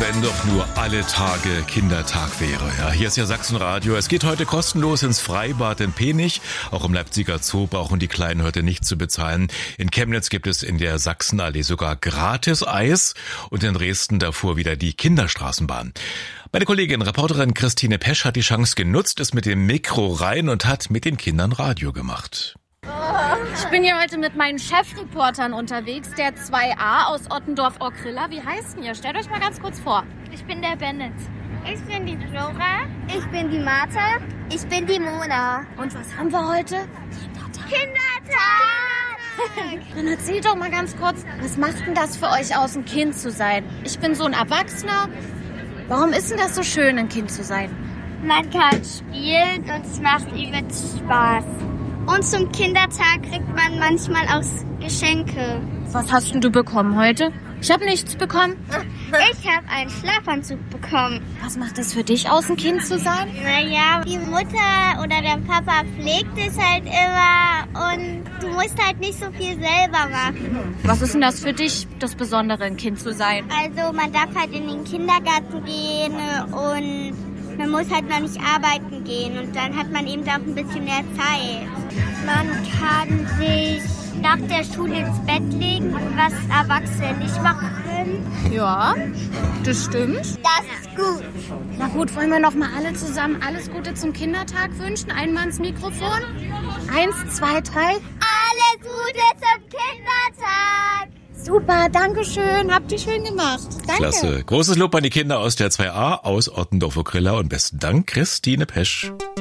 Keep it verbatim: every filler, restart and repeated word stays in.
Wenn doch nur alle Tage Kindertag wäre. Ja, hier ist ja Sachsenradio. Es geht heute kostenlos ins Freibad in Penich. Auch im Leipziger Zoo brauchen die Kleinen heute nichts zu bezahlen. In Chemnitz gibt es in der Sachsenallee sogar gratis Eis. Und in Dresden davor wieder die Kinderstraßenbahn. Meine Kollegin, Reporterin Christine Pesch hat die Chance genutzt, ist mit dem Mikro rein und hat mit den Kindern Radio gemacht. Ich bin hier heute mit meinen Chefreportern unterwegs, der zwei a aus Ottendorf-Ockrilla. Wie heißt denn ihr? Stellt euch mal ganz kurz vor. Ich bin der Bennett. Ich bin die Flora. Ich bin die Martha. Ich bin die Mona. Und was haben wir heute? Kindertag! Kindertag! Dann erzählt doch mal ganz kurz, was macht denn das für euch aus, ein Kind zu sein? Ich bin so ein Erwachsener. Warum ist denn das so schön, ein Kind zu sein? Man kann spielen und es macht übelst Spaß. Und zum Kindertag kriegt man manchmal auch Geschenke. Was hast denn du bekommen heute? Ich habe nichts bekommen. Ich habe einen Schlafanzug bekommen. Was macht es für dich aus, ein Kind zu sein? Naja, die Mutter oder der Papa pflegt es halt immer und du musst halt nicht so viel selber machen. Was ist denn das für dich, das Besondere, ein Kind zu sein? Also man darf halt in den Kindergarten gehen und man muss halt noch nicht arbeiten gehen und dann hat man eben auch ein bisschen mehr Zeit. Man kann sich nach der Schule ins Bett legen, was Erwachsene nicht machen können. Ja, das stimmt. Das ist gut. Na gut, wollen wir noch mal alle zusammen alles Gute zum Kindertag wünschen? Einmal ins Mikrofon. Eins, zwei, drei. Alles Gute zum Kindertag. Super, danke schön. Habt ihr schön gemacht. Danke. Klasse. Großes Lob an die Kinder aus der zwei a aus Ottendorf-Ockrilla und besten Dank, Christine Pesch.